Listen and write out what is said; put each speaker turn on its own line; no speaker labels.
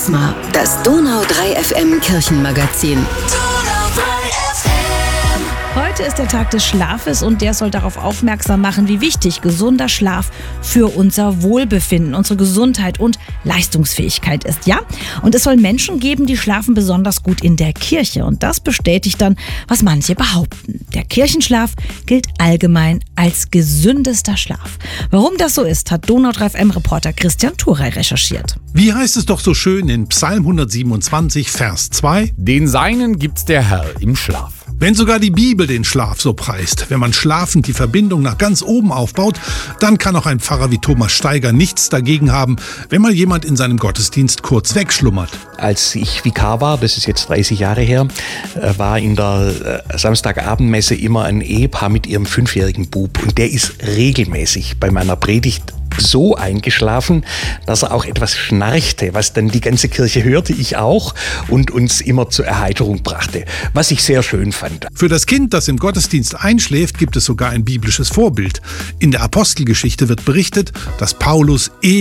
Charisma, das Donau 3 FM Kirchenmagazin.
Heute ist der Tag des Schlafes und der soll darauf aufmerksam machen, wie wichtig gesunder Schlaf für unser Wohlbefinden, unsere Gesundheit und Leistungsfähigkeit ist. Ja, und es soll Menschen geben, die schlafen besonders gut in der Kirche. Und das bestätigt dann, was manche behaupten. Der Kirchenschlaf gilt allgemein als gesündester Schlaf. Warum das so ist, hat Donau 3 FM-Reporter Christian Thurey recherchiert.
Wie heißt es doch so schön in Psalm 127, Vers 2?
Den Seinen gibt's der Herr im Schlaf.
Wenn sogar die Bibel den Schlaf so preist, wenn man schlafend die Verbindung nach ganz oben aufbaut, dann kann auch ein Pfarrer wie Thomas Steiger nichts dagegen haben, wenn mal jemand in seinem Gottesdienst kurz wegschlummert.
Als ich Vikar war, das ist jetzt 30 Jahre her, war in der Samstagabendmesse immer ein Ehepaar mit ihrem 5-jährigen Bub. Und der ist regelmäßig bei meiner Predigt so eingeschlafen, dass er auch etwas schnarchte, was dann die ganze Kirche hörte, ich auch, und uns immer zur Erheiterung brachte, was ich sehr schön fand.
Für das Kind, das im Gottesdienst einschläft, gibt es sogar ein biblisches Vorbild. In der Apostelgeschichte wird berichtet, dass Paulus